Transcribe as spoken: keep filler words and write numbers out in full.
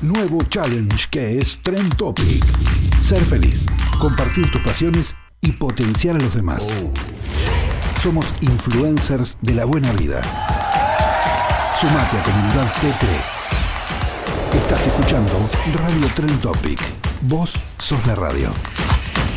nuevo challenge que es Trend Topic. Ser feliz, compartir tus pasiones y potenciar a los demás. Somos influencers de la buena vida. Sumate a Comunidad T T. Estás escuchando Radio Trend Topic. Vos sos la radio.